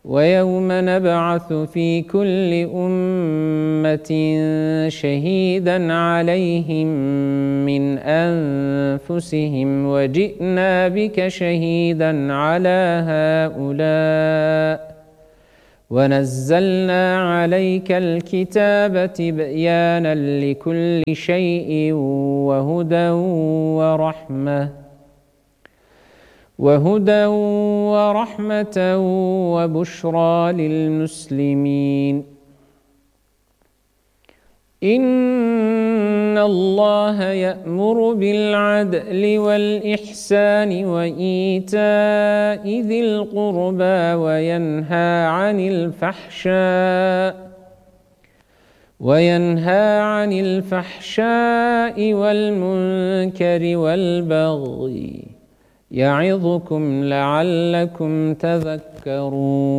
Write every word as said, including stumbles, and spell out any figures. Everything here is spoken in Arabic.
ويوم نبعث في كل أمة شهيدا عليهم من أنفسهم وجئنا بك شهيدا على هؤلاء ونزلنا عليك الكتاب تبيانا لكل شيء وهدى ورحمة وهدى ورحمة وبشرى للمسلمين. إن الله يأمر بالعدل والإحسان وإيتاء ذي القربى وينهى عن الفحشاء وينهى عن الفحشاء والمنكر والبغي يعظكم لعلكم تذكرون.